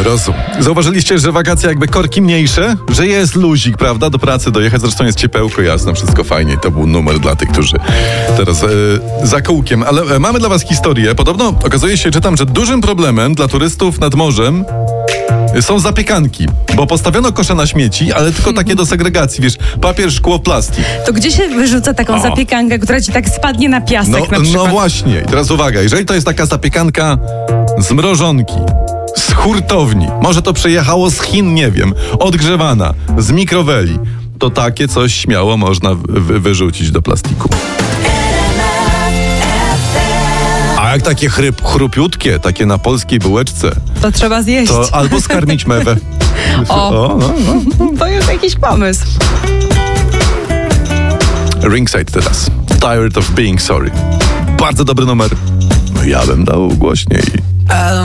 Rozum. Zauważyliście, że wakacje jakby korki mniejsze? Że jest luzik, prawda? Do pracy dojechać, zresztą jest ciepełko, jasne, wszystko fajnie. To był numer dla tych, którzy teraz za kółkiem. Ale mamy dla was historię. Podobno okazuje się, czytam, że dużym problemem dla turystów nad morzem są zapiekanki, bo postawiono kosze na śmieci, ale tylko takie do segregacji, wiesz, papier, szkło, plastik. To gdzie się wyrzuca taką zapiekankę, która ci tak spadnie na piasek na przykład? No właśnie. I teraz uwaga, jeżeli to jest taka zapiekanka z mrożonki, z hurtowni, może to przyjechało z Chin, nie wiem, odgrzewana, z mikroweli, to takie coś śmiało można wyrzucić do plastiku. A jak takie chrupiutkie, takie na polskiej bułeczce, to trzeba zjeść. to albo skarmić mewę. To jest jakiś pomysł. Ringside teraz. Tired of being sorry. Bardzo dobry numer. No ja bym dał głośniej.